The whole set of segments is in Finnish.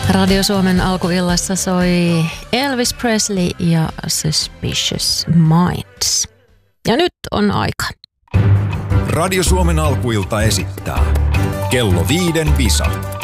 Radio Suomen alkuillassa soi Elvis Presley ja Suspicious Minds. Ja nyt on aika. Radio Suomen alkuilta esittää Kello 5 Visa.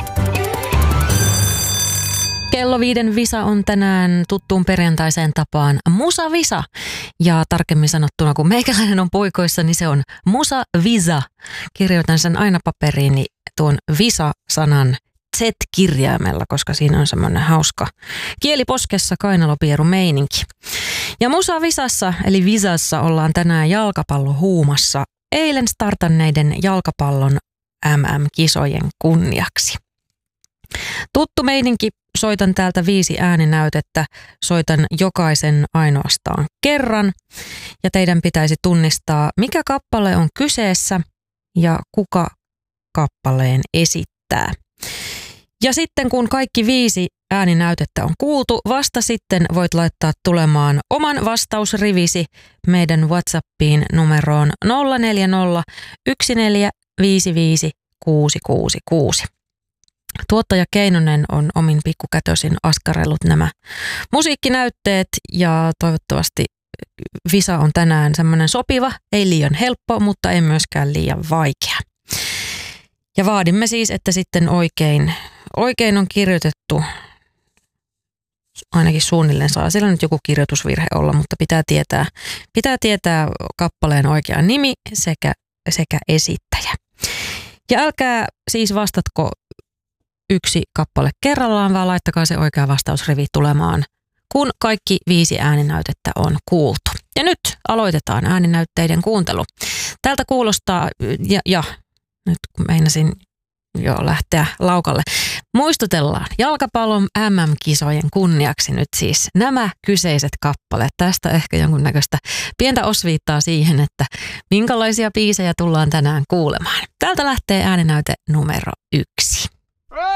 Kello 5 Visa on tänään tuttuun perjantaiseen tapaan Musa Visa. Ja tarkemmin sanottuna, kun meikäläinen on puikoissa, niin se on Musa Visa. Kirjoitan sen aina paperiini tuon Visa-sanan Z-kirjaimella, koska siinä on semmoinen hauska kieliposkessa kainalopieru meininki. Ja Musa Visassa, eli Visassa, ollaan tänään jalkapallohuumassa eilen startanneiden jalkapallon MM-kisojen kunniaksi. Tuttu meininki, soitan täältä 5 ääninäytettä, soitan jokaisen ainoastaan kerran ja teidän pitäisi tunnistaa, mikä kappale on kyseessä ja kuka kappaleen esittää. Ja sitten kun kaikki 5 ääninäytettä on kuultu, vasta sitten voit laittaa tulemaan oman vastausrivisi meidän WhatsAppiin numeroon 040 1455 666. Tuottaja Keinonen on omin pikkukätösin askarellut nämä musiikkinäytteet ja toivottavasti Visa on tänään semmoinen sopiva, ei liian helppo, mutta ei myöskään liian vaikea. Ja vaadimme siis, että sitten oikein on kirjoitettu, ainakin suunnilleen saa siellä nyt joku kirjoitusvirhe olla, mutta pitää tietää kappaleen oikea nimi sekä esittäjä. Ja älkää siis vastatko yksi kappale kerrallaan, vaan laittakaa se oikea vastausrivi tulemaan, kun kaikki 5 ääninäytettä on kuultu. Ja nyt aloitetaan ääninäytteiden kuuntelu. Tältä kuulostaa, ja nyt kun meinasin jo lähteä laukalle. Muistutellaan jalkapallon MM-kisojen kunniaksi nyt siis nämä kyseiset kappaleet. Tästä ehkä jonkunnäköistä pientä osviittaa siihen, että minkälaisia biisejä tullaan tänään kuulemaan. Täältä lähtee ääninäyte numero 1.